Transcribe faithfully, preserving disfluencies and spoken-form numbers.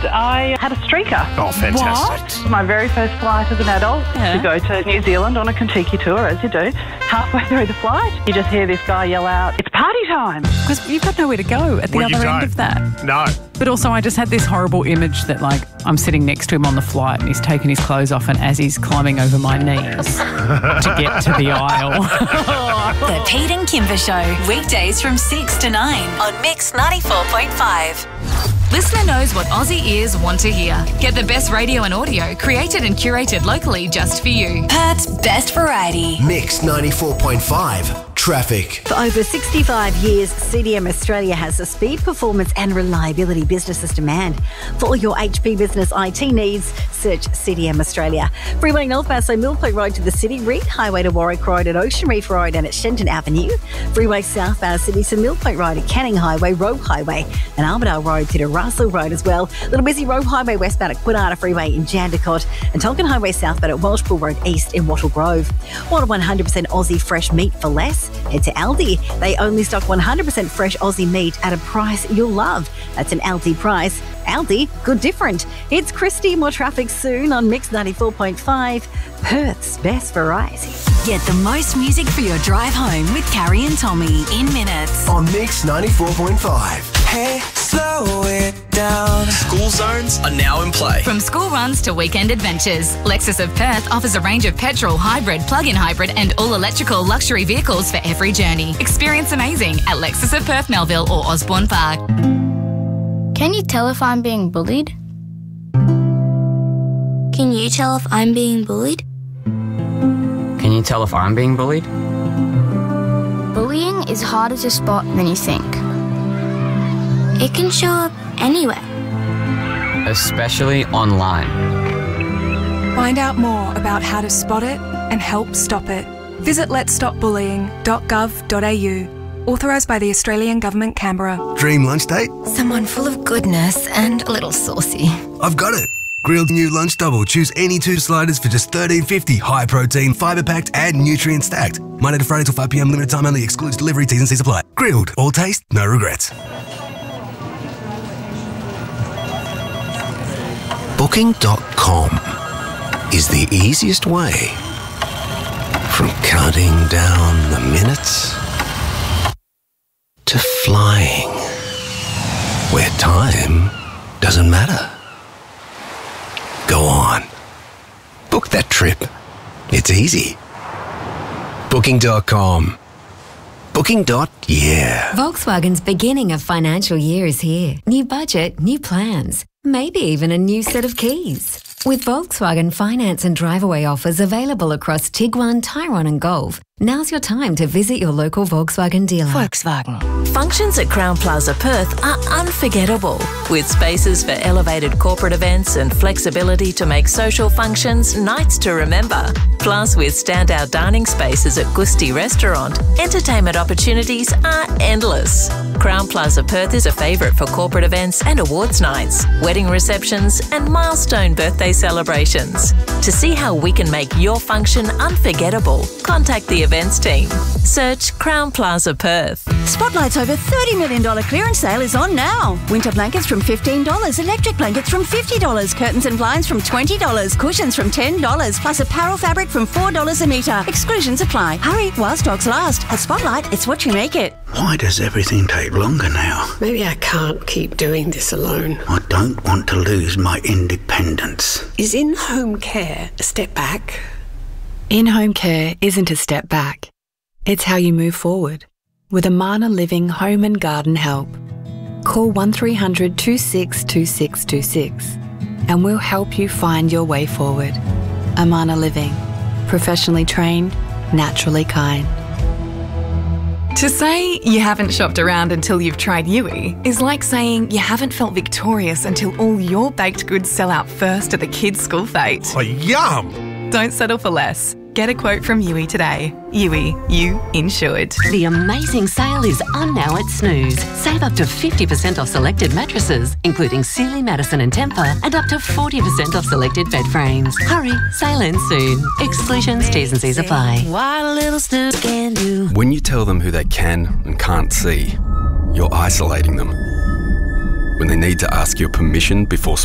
I had a streaker. Oh, fantastic. What? My very first flight as an adult Yeah. to go to New Zealand on a Kentucky tour, as you do. Halfway through the flight, you just hear this guy yell out, "It's party time!" Because you've got nowhere to go at the Well, you other don't. end of that. No. But also I just had this horrible image that, like, I'm sitting next to him on the flight and he's taking his clothes off, and as he's climbing over my knees to get to the aisle. The Pete and Kimber Show, weekdays from six to nine on Mix ninety-four point five. Listener knows what Aussie ears want to hear. Get the best radio and audio created and curated locally just for you. Perth's best variety. Mix ninety-four point five. Traffic. For over sixty-five years, C D M Australia has the speed, performance and reliability businesses demand. For all your H P business I T needs, search C D M Australia. Freeway northbound, so Mill Point Road to the city, Reed Highway to Warwick Road at Ocean Reef Road and at Shenton Avenue. Freeway southbound City to Mill Point Road at Canning Highway, Robe Highway and Armidale Road to Russell Road as well. Little busy Robe Highway westbound at Quinana Freeway in Jandakot and Tonkin Highway southbound at Welshpool Road East in Wattle Grove. Want one hundred percent Aussie fresh meat for less? Head to Aldi. They only stock one hundred percent fresh Aussie meat at a price you'll love. That's an Aldi price. Aldi, good different. It's Christy, more traffic soon on Mix ninety-four point five, Perth's best variety. Get the most music for your drive home with Carrie and Tommy in minutes. On Mix ninety-four point five. Hey, slow it down. School zones are now in play. From school runs to weekend adventures, Lexus of Perth offers a range of petrol, hybrid, plug-in hybrid and all-electrical luxury vehicles for every journey. Experience amazing at Lexus of Perth, Melville or Osborne Park. Can you tell if I'm being bullied? Can you tell if I'm being bullied? Can you tell if I'm being bullied? Bullying is harder to spot than you think. It can show up anywhere. Especially online. Find out more about how to spot it and help stop it. Visit lets stop bullying dot gov dot a u. Authorised by the Australian Government, Canberra. Dream lunch date? Someone full of goodness and a little saucy. I've got it. Grilled new lunch double. Choose any two sliders for just thirteen fifty. High protein, fibre packed and nutrient stacked. Monday to Friday till five p m. Limited time only. Excludes delivery. T's and C's apply. Grilled. All taste, no regrets. Booking dot com is the easiest way from counting down the minutes to flying where time doesn't matter. Go on. Book that trip. It's easy. Booking dot com. Booking. Yeah. Volkswagen's beginning of financial year is here. New budget, new plans, maybe even a new set of keys. With Volkswagen finance and drive-away offers available across Tiguan, Tyrone and Golf, now's your time to visit your local Volkswagen dealer. Volkswagen. Functions at Crowne Plaza Perth are unforgettable, with spaces for elevated corporate events and flexibility to make social functions nights to remember. Plus, with standout dining spaces at Gusti Restaurant, entertainment opportunities are endless. Crowne Plaza Perth is a favourite for corporate events and awards nights, wedding receptions and milestone birthday celebrations. To see how we can make your function unforgettable, contact the events team. Search Crowne Plaza Perth. Spotlight's over thirty million dollars clearance sale is on now. Winter blankets from fifteen dollars, electric blankets from fifty dollars, curtains and blinds from twenty dollars, cushions from ten dollars, plus apparel fabric from four dollars a metre. Exclusions apply. Hurry while stocks last. At Spotlight, it's what you make it. Why does everything take longer now? Maybe I can't keep doing this alone. I don't want to lose my independence. Is in-home care a step back? In-home care isn't a step back. It's how you move forward. With Amana Living Home and Garden Help. Call one three hundred two six two six two six and we'll help you find your way forward. Amana Living. Professionally trained, naturally kind. To say you haven't shopped around until you've tried Yui is like saying you haven't felt victorious until all your baked goods sell out first at the kids' school fete. Oh, yum! Don't settle for less. Get a quote from Yui today. Yui, you insured. The amazing sale is on now at Snooze. Save up to fifty percent off selected mattresses, including Sealy, Madison and Tempur, and up to forty percent off selected bed frames. Hurry, sale ends soon. Exclusions, T's and C's apply. What a little snooze can do. When you tell them who they can and can't see, you're isolating them. When they need to ask your permission before